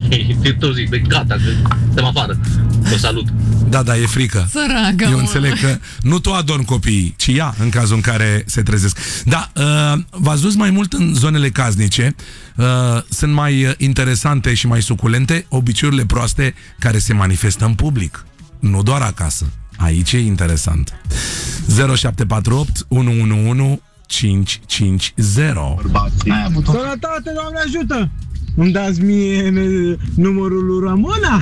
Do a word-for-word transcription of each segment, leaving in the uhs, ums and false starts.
tot zic, bă, gata, că suntem afară. Vă salut. Da, da, e frică. Săracă, Eu mă. înțeleg că nu tu adormi copiii, ci ea, în cazul în care se trezesc. Da, uh, v-ați dus mai mult în zonele casnice, uh, sunt mai interesante și mai suculente obiceiurile proaste care se manifestă în public, nu doar acasă. Aici e interesant. zero șapte patru opt unu unu unu cinci cinci zero. Sănătate, Doamne ajută! Îmi dați mie numărul lui Ramona?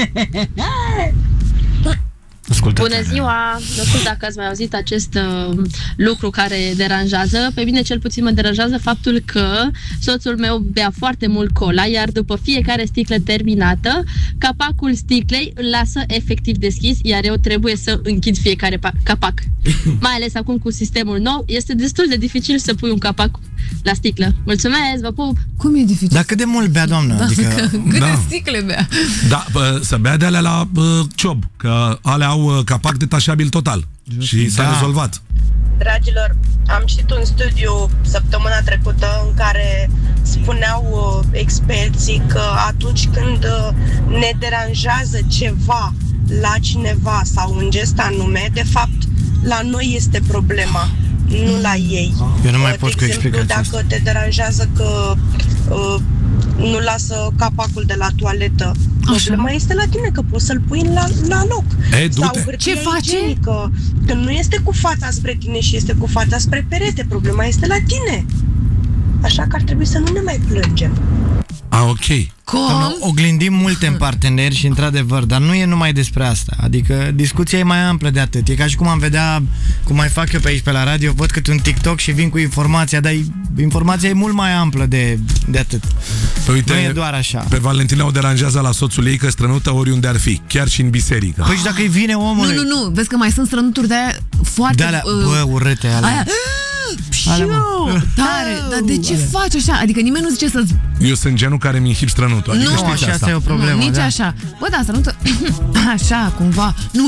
Bună ziua! Nu știu dacă ați mai auzit acest uh, lucru care deranjează. Pe mine cel puțin mă deranjează faptul că soțul meu bea foarte mult cola, iar după fiecare sticlă terminată, capacul sticlei îl lasă efectiv deschis, iar eu trebuie să închid fiecare capac. Mai ales acum cu sistemul nou, este destul de dificil să pui un capac la sticlă. Mulțumesc, vă pup! Cum e dificil? Dar cât de mult bea, doamnă? Da, Adică... câte Da. sticle bea? Da, bă, să bea de alea la uh, ciob, că alea au uh, capac detașabil total. Și s-a Da. rezolvat. Dragilor, am citit un studiu săptămâna trecută în care spuneau uh, experții că atunci când uh, ne deranjează ceva la cineva sau un gest anume, de fapt, la noi este problema, nu la ei. Eu nu mai Uh, pot de cu exemplu, explicația asta. dacă te deranjează că uh, nu lasă capacul de la toaletă, problema este la tine, că poți să-l pui la, la loc. E, du-te. Sau hârtia Ce face? igienică, că nu este cu fața spre tine și este cu fața spre perete, problema este la tine. Așa că ar trebui să nu ne mai plângem. A, ok. Doamnă, Cum? oglindim multe în parteneri și într-adevăr, dar nu e numai despre asta. Adică discuția e mai amplă de atât. E ca și cum am vedea, cum mai fac eu pe aici pe la radio, văd câte un TikTok și vin cu informația, dar informația e mult mai amplă de, de atât. Păi, uite, Nu e doar așa. pe Valentina o deranjează la soțul ei că strănută oriunde ar fi, chiar și în biserică. Păi și dacă îi vine omul... Nu, nu, nu, vezi că mai sunt strănuturi de aia foarte... De alea, bă, urâte alea. Aia... Alea, mă. Tare, dar de ce faci așa? Adică nimeni nu zice să-ți... Eu sunt genul care mi inhib strănutul. Adică Nu, știți așa, asta. asta e o problemă, nu, nici da. așa. Bă, da, strănută... Așa, cumva. Nu,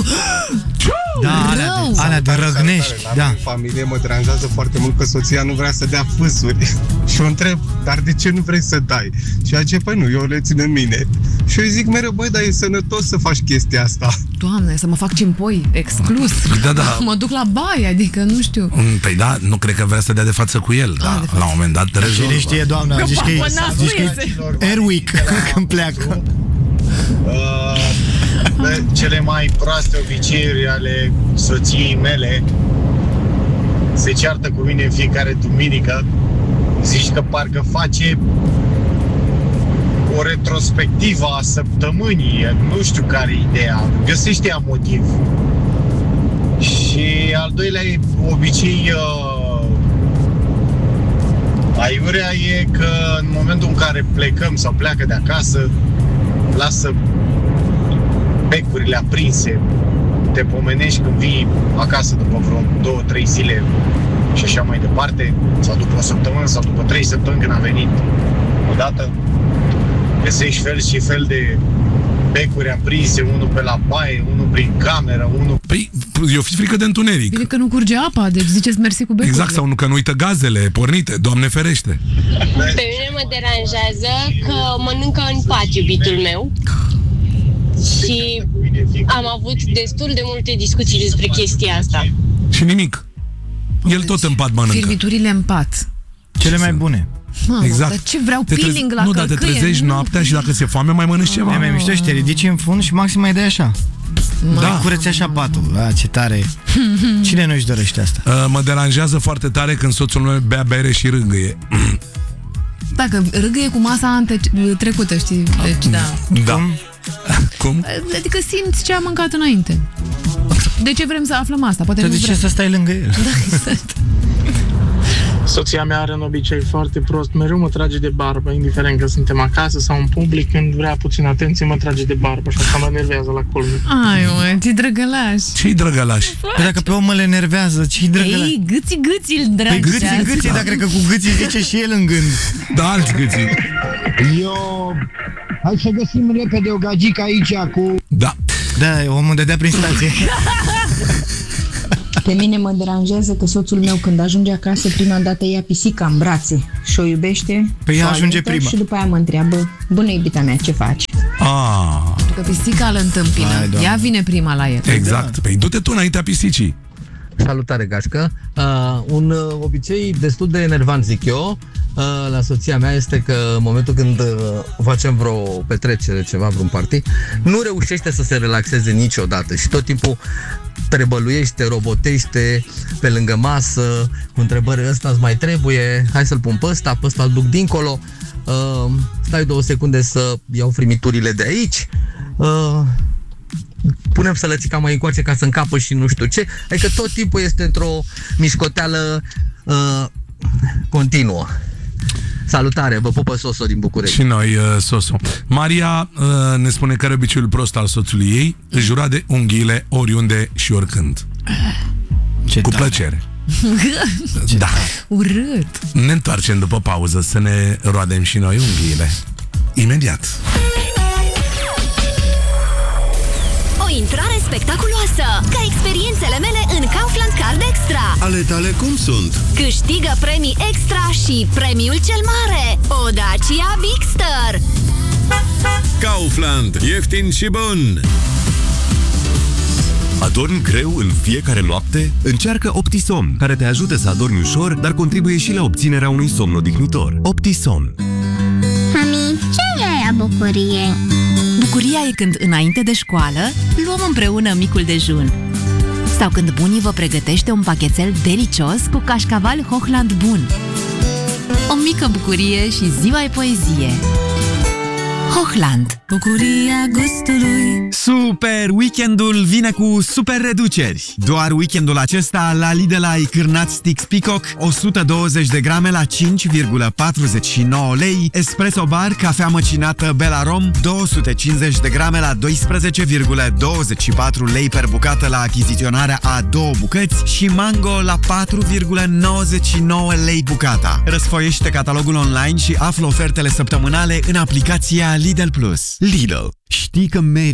Da, alea rău. de, alea de răgnești, La da. mine în familie mă deranjează foarte mult că soția nu vrea să dea fâsuri. Și o întreb, dar de ce nu vrei să dai? Și ea zice, păi nu, eu le țin în mine. Și eu îi zic mereu, băi, dar e sănătos să faci chestia asta. Doamne, să mă fac cimpoi, exclus. Da, da. Mă duc la baie, adică nu știu. Păi da, nu cred că vrea să dea de față cu el, dar la un moment dat rezolvă. Cine știe, doamna, zici că e, zici că e Airwick când pleacă. Uh, bă, cele mai proaste obiceiuri ale soției mele se ceartă cu mine în fiecare duminică. Zici că parcă face o retrospectivă a săptămânii, nu știu care e ideea, găsește ea motiv. Și al doilea obicei uh, aiurea e că în momentul în care plecăm sau pleacă de acasă, lasă becurile aprinse, te pomenești când vii acasă după vreo două, trei zile și așa mai departe, sau după o săptămână sau după trei săptămâni când a venit odată, găsești fel și fel de becuri aprinse, unul pe la baie, unul prin cameră, unul... Păi, eu fi frică de întuneric. Bine că nu curge apa, deci ziceți mersi cu becurile. Exact, sau nu că nu uită gazele pornite, Doamne ferește. Pe mine mă deranjează că mănâncă în pat iubitul meu și am avut destul de multe discuții despre chestia asta. Și nimic. El tot în pat mănâncă. Firmiturile în pat. Cele mai bune. Mamă, Exact. dar ce vreau Te trezi- peeling la Nu, dar te călcâie? trezești Nu. noaptea și dacă ți-e foame mai mănânci ceva. E mai mișto și te ridici în fund și maxim mai dai așa. Da. Mai cureți așa patul. A, ce tare. Cine nu-și dorește asta? Uh, mă deranjează foarte tare când soțul meu bea bere și rângâie. Dacă râgâie cu masa ante trecută, știi? Deci, da. Da. Cum? Cum? Adică simți ce a mâncat înainte. De ce vrem să aflăm asta? Poate Dar nu de ce vrea. să stai lângă el? Da, exact. Soția mea are un obicei foarte prost, mereu mă trage de barbă, indiferent că suntem acasă sau în public, când vrea puțin atenție, mă trage de barbă și asta mă nervează la culme. Ai, mă, ce drăgălaș. Ce-i drăgălași? Păi dacă pe om îl enervează, ce-i drăgălaș? Ei, gâții, gâții, dragi. Păi gâții, gâții, dar cred că cu gâții zice și el în gând. Da, alți gâții. Eu... Hai să găsim repede o gagică aici cu... Da. Da, omul dădea prin stație. Pe mine mă deranjează că soțul meu când ajunge acasă prima dată ia pisica în brațe și o iubește. Păi ea o ajunge ajută prima. Și după aia mă întreabă, bună iubita mea, ce faci? Ah. Pentru că pisica îl întâmpină. Hai, Ea vine prima la el. Exact. Păi du-te tu înaintea pisicii. Salutare, gașcă. Uh, un uh, obicei destul de enervant, zic eu, uh, la soția mea este că în momentul când uh, facem vreo petrecere, ceva, vreun party, nu reușește să se relaxeze niciodată și tot timpul trebăluiește, robotește pe lângă masă, cu întrebări, ăsta îți mai trebuie, hai să-l pun pe ăsta, pe ăsta îl duc dincolo, uh, stai două secunde să iau frimiturile de aici, uh, punem sălățica mai încoace ca să încapă și nu știu ce, adică tot timpul este într-o mișcoteală uh, continuă. Salutare, vă pupă Soso din București. Și noi, uh, Soso. Maria uh, ne spune că are obiceiul prost al soțului ei, își jura de unghiile oriunde și oricând. Ce Cu tare. plăcere. Da. Urât. Ne întoarcem după pauză să ne roadem și noi unghiile. Imediat. O intrare spectaculoasă, ca experiențele mele în Kaufland Card Extra. Ale tale cum sunt? Câștigă premii extra și premiul cel mare, o Dacia Bigster. Kaufland. Ieftin și bun! Adormi greu în fiecare noapte? Încearcă OptiSomn, care te ajută să adormi ușor, dar contribuie și la obținerea unui somn odihnitor. OptiSomn. Mami, ce e aia bucurie? Bucuria e când, înainte de școală, luăm împreună micul dejun. Sau când bunii vă pregătește un pachetel delicios cu cașcaval Hochland bun. O mică bucurie și ziua e poezie. Hochland. Bucuria gustului. Super! Weekendul vine cu super reduceri. Doar weekendul acesta la Lidl ai cârnați Sticks Peacock o sută douăzeci de grame la cinci virgulă patruzeci și nouă lei, espresso bar cafea măcinată Belarom două sute cincizeci de grame la doisprezece virgulă douăzeci și patru lei per bucată la achiziționarea a două bucăți și mango la patru virgulă nouăzeci și nouă lei bucata. Răsfoiește catalogul online și află ofertele săptămânale în aplicația Lidl Plus. Lidl. Știi că meriți